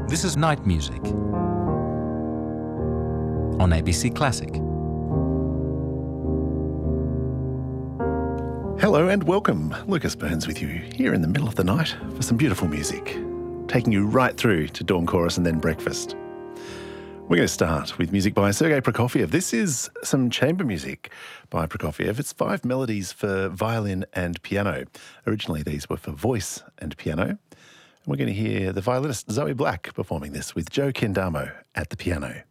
This is Night Music on ABC Classic. Hello and welcome. Lucas Burns with you here in the middle of the night for some beautiful music, taking you right through to dawn chorus and then breakfast. We're going to start with music by Sergei Prokofiev. This is some chamber music by Prokofiev. It's 5 melodies for violin and piano. Originally, these were for voice and piano. And we're going to hear the violinist Zoe Black performing this with Joe Kendamo at the piano.